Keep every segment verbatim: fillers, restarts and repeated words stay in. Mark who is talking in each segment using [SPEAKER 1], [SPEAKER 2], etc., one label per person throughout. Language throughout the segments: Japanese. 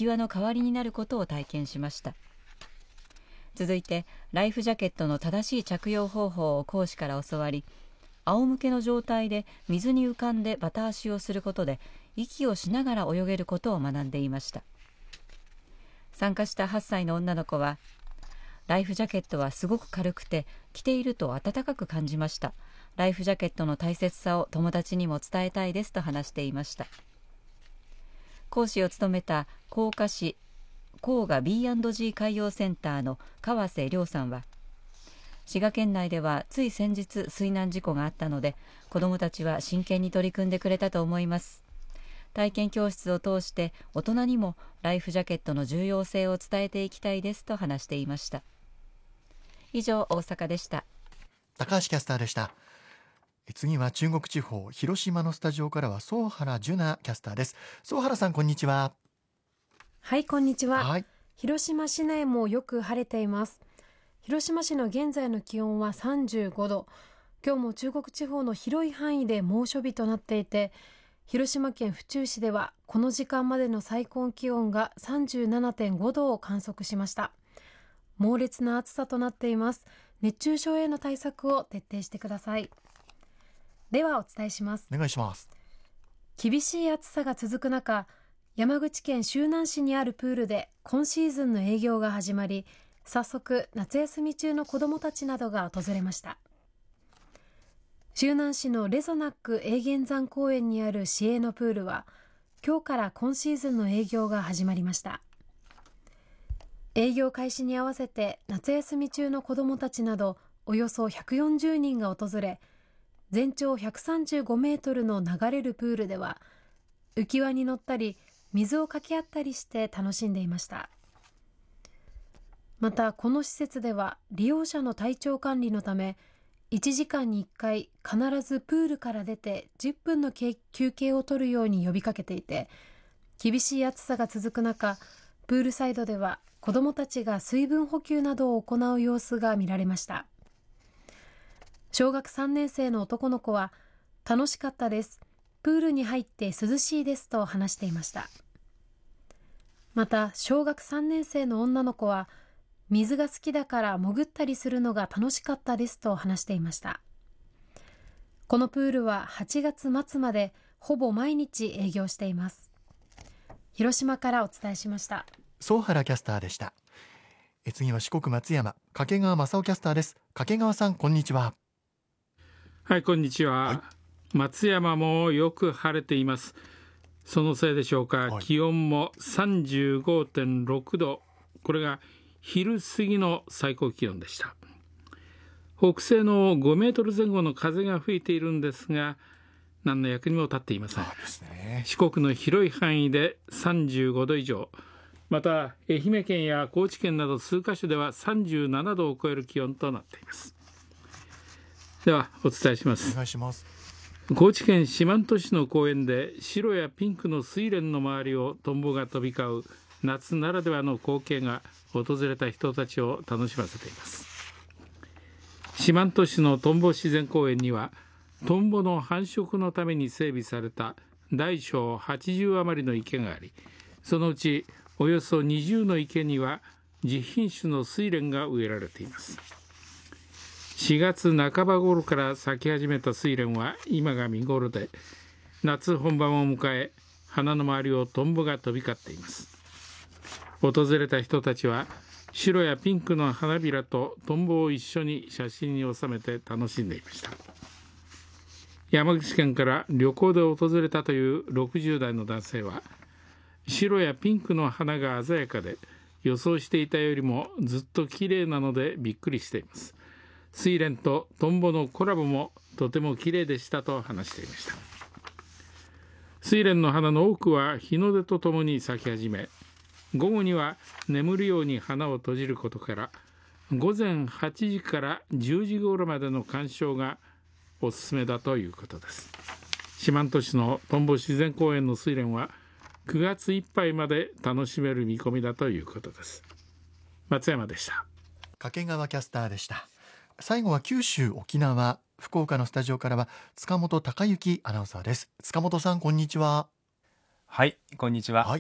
[SPEAKER 1] き輪の代わりになることを体験しました。続いてライフジャケットの正しい着用方法を講師から教わり、仰向けの状態で水に浮かんでバタ足をすることで息をしながら泳げることを学んでいました。参加したはっさいの女の子は、ライフジャケットはすごく軽くて着ていると暖かく感じました。ライフジャケットの大切さを友達にも伝えたいですと話していました。講師を務めた甲賀市甲賀 ビーアンドジー 海洋センターの川瀬亮さんは、滋賀県内ではつい先日水難事故があったので、子どもたちは真剣に取り組んでくれたと思います。体験教室を通して大人にもライフジャケットの重要性を伝えていきたいですと話していました。以上、大阪でした。
[SPEAKER 2] 高橋キャスターでした。次は中国地方広島のスタジオからは総原樹奈キャスターです。総原さん、こんにちは。
[SPEAKER 3] はい、こんにちは。
[SPEAKER 2] はい、
[SPEAKER 3] 広島市内もよく晴れています。広島市の現在の気温はさんじゅうごど。今日も中国地方の広い範囲で猛暑日となっていて、広島県府中市ではこの時間までの最高気温が さんじゅうななてんごどを観測しました。猛烈な暑さとなっています。熱中症への対策を徹底してください。ではお伝えします。
[SPEAKER 2] お願いします。
[SPEAKER 3] 厳しい暑さが続く中、山口県周南市にあるプールで今シーズンの営業が始まり、早速夏休み中の子どもたちなどが訪れました。周南市のレゾナック永源山公園にある市営のプールは、今日から今シーズンの営業が始まりました。営業開始に合わせて夏休み中の子どもたちなどおよそひゃくよんじゅうにんが訪れ、全長ひゃくさんじゅうごメートルの流れるプールでは、浮き輪に乗ったり水をかけ合ったりして楽しんでいました。またこの施設では利用者の体調管理のため、いちじかんにいっかい必ずプールから出てじゅっぷんの休憩を取るように呼びかけていて、厳しい暑さが続く中、プールサイドでは子どもたちが水分補給などを行う様子が見られました。小学さんねん生の男の子は、楽しかったです。プールに入って涼しいですと話していました。また小学さんねん生の女の子は、水が好きだから潜ったりするのが楽しかったですと話していました。このプールははちがつまつまでほぼ毎日営業しています。広島からお伝えしました。
[SPEAKER 2] 総原キャスターでした。え次は四国松山掛川正夫キャスターです。掛川さん、こんにちは。
[SPEAKER 4] はい、こんにちは。はい、松山もよく晴れています。そのせいでしょうか、はい、気温も さんじゅうごてんろくど、これが昼過ぎの最高気温でした。北西のごメートルぜん後の風が吹いているんですが、何の役にも立っていません。
[SPEAKER 2] そうですね、
[SPEAKER 4] 四国の広い範囲でさんじゅうごど以上、また愛媛県や高知県など数カ所ではさんじゅうななどを超える気温となっています。ではお伝えします。
[SPEAKER 2] お願いします。
[SPEAKER 4] 高知県四万十市の公園で白やピンクの睡蓮の周りをトンボが飛び交う夏ならではの光景が訪れた人たちを楽しませています。四万十市のトンボ自然公園には、トンボの繁殖のために整備された大小はちじゅう余りの池があり、そのうちおよそにじゅうの池にはじ品種の睡蓮が植えられています。しがつなかば頃から咲き始めた睡蓮は今が見頃で、夏本番を迎え、花の周りをトンボが飛び交っています。訪れた人たちは白やピンクの花びらとトンボを一緒に写真に収めて楽しんでいました。山口県から旅行で訪れたというろくじゅう代の男性は、白やピンクの花が鮮やかで、予想していたよりもずっと綺麗なのでびっくりしています。睡蓮とトンボのコラボもとても綺麗でしたと話していました。睡蓮の花の多くは日の出とともに咲き始め、午後には眠るように花を閉じることから、午前はちじからじゅうじ頃までの鑑賞がおすすめだということです。四万十市のトンボ自然公園の睡蓮はくがついっぱいまで楽しめる見込みだということです。松山でした。
[SPEAKER 2] 掛川キャスターでした。最後は九州沖縄福岡のスタジオからは塚本貴之アナウンサーです。塚本さん、こんにちは。
[SPEAKER 5] はい、こんにちは。
[SPEAKER 2] はい、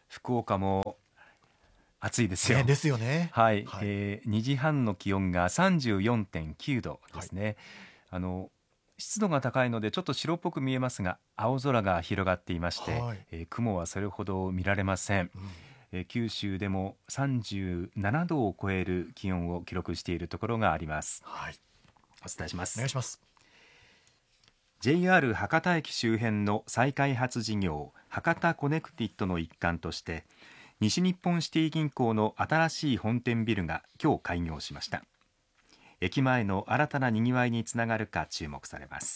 [SPEAKER 5] 福岡も暑いですよ、
[SPEAKER 2] ね、ですよね。
[SPEAKER 5] はい、
[SPEAKER 2] はい
[SPEAKER 5] えー、にじはんの気温が さんじゅうよんてんきゅうどですね、はい、あの湿度が高いのでちょっと白っぽく見えますが青空が広がっていまして、はい、えー、雲はそれほど見られません、うん、えー、九州でもさんじゅうななどを超える気温を記録しているところがあります、はい、お伝えします。
[SPEAKER 2] お願いします。
[SPEAKER 5] ジェイアール 博多駅周辺の再開発事業博多コネクティッドの一環として西日本シティ銀行の新しい本店ビルが今日開業しました。駅前の新たなにぎわいにつながるか注目されます。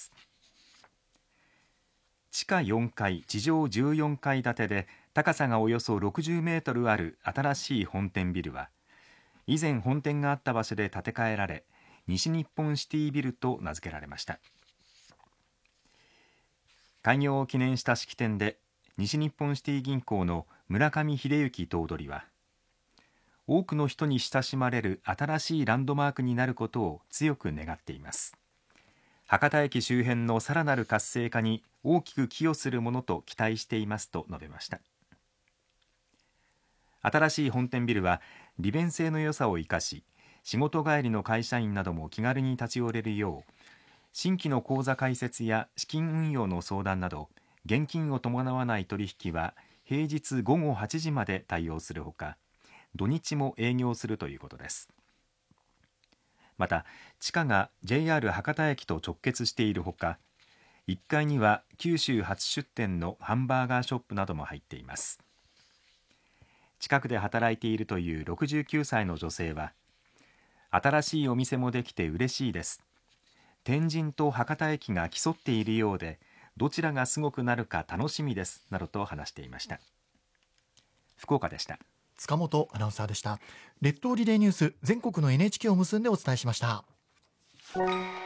[SPEAKER 5] 地下よんかい地上じゅうよんかい建てで高さがおよそろくじゅうメートルある新しい本店ビルは以前本店があった場所で建て替えられ西日本シティビルと名付けられました。開業を記念した式典で西日本シティ銀行の村上秀幸頭取は多くの人に親しまれる新しいランドマークになることを強く願っています。博多駅周辺のさらなる活性化に大きく寄与するものと期待していますと述べました。新しい本店ビルは利便性の良さを生かし仕事帰りの会社員なども気軽に立ち寄れるよう新規の口座開設や資金運用の相談など現金を伴わない取引は平日ごごはちじまで対応するほか土日も営業するということです。また地下が ジェイアール 博多駅と直結しているほかいっかいには九州初出店のハンバーガーショップなども入っています。近くで働いているというろくじゅうきゅうさいの女性は新しいお店もできて嬉しいです。天神と博多駅が競っているようでどちらがすごくなるか楽しみですなどと話していました。福岡でした。
[SPEAKER 2] 塚本アナウンサーでした。列島リレーニュース全国の エヌエイチケー を結んでお伝えしました。あ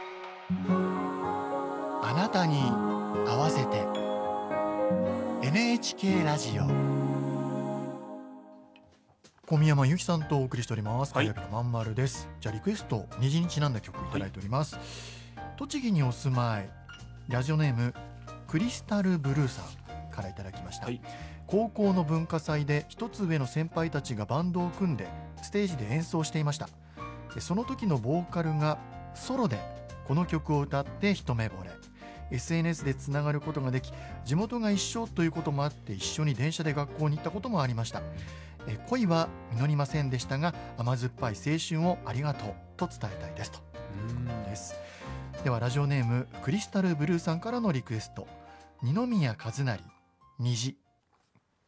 [SPEAKER 2] なたに合わせて エヌエイチケー ラジオ小宮山由紀さんとお送りしております。火曜日のまんまるです。じゃあリクエスト虹にちなんだ曲いただいております、はい、栃木にお住まいラジオネームクリスタルブルーさんからいただきました、はい、高校の文化祭で一つ上の先輩たちがバンドを組んでステージで演奏していました。その時のボーカルがソロでこの曲を歌って一目惚れ エスエヌエス でつながることができ地元が一緒ということもあって一緒に電車で学校に行ったこともありました。え恋は実りませんでしたが甘酸っぱい青春をありがとうと伝えたいですということです。ではラジオネームクリスタルブルーさんからのリクエスト二宮和也虹。